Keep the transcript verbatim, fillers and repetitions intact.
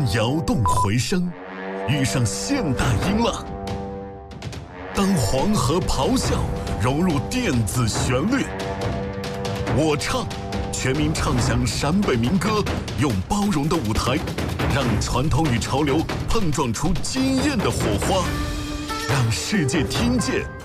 摇动回声，遇上现代音浪。当黄河咆哮融入电子旋律，我唱，全民唱响陕北民歌，用包容的舞台，让传统与潮流碰撞出惊艳的火花，让世界听见